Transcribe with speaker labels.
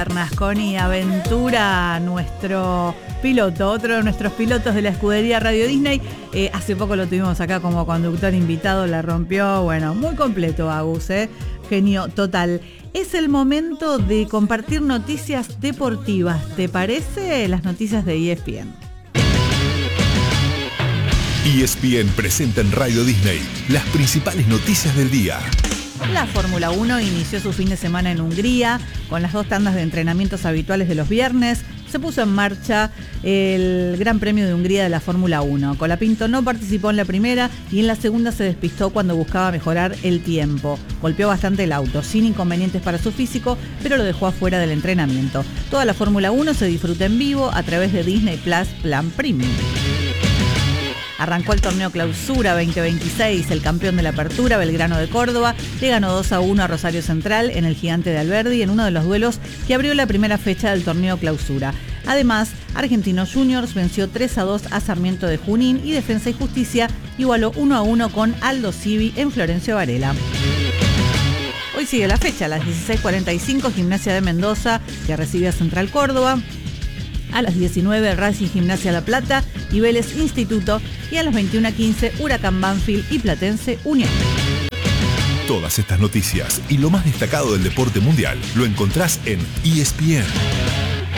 Speaker 1: Bernasconi aventura nuestro piloto, otro de nuestros pilotos de la escudería Radio Disney. Hace poco lo tuvimos acá como conductor invitado, la rompió, bueno, muy completo Agus, genio total. Es el momento de compartir noticias deportivas, ¿te parece? Las noticias de ESPN.
Speaker 2: ESPN presenta en Radio Disney las principales noticias del día.
Speaker 1: La Fórmula 1 inició su fin de semana en Hungría con las 2 tandas de entrenamientos habituales de los viernes. Se puso en marcha el Gran Premio de Hungría de la Fórmula 1. Colapinto no participó en la primera y en la segunda se despistó cuando buscaba mejorar el tiempo. Golpeó bastante el auto, sin inconvenientes para su físico, pero lo dejó afuera del entrenamiento. Toda la Fórmula 1 se disfruta en vivo a través de Disney Plus Plan Premium. Arrancó el torneo Clausura 2026, el campeón de la Apertura, Belgrano de Córdoba, le ganó 2-1 a Rosario Central en el Gigante de Alberdi en uno de los duelos que abrió la primera fecha del torneo Clausura. Además, Argentinos Juniors venció 3-2 a Sarmiento de Junín y Defensa y Justicia igualó 1-1 con Aldo Civi en Florencio Varela. Hoy sigue la fecha, a las 16:45 Gimnasia de Mendoza, que recibe a Central Córdoba. A las 19 Racing Gimnasia La Plata y Vélez Instituto, y a las 21:15 Huracán Banfield y Platense Unión.
Speaker 2: Todas estas noticias y lo más destacado del deporte mundial lo encontrás en ESPN.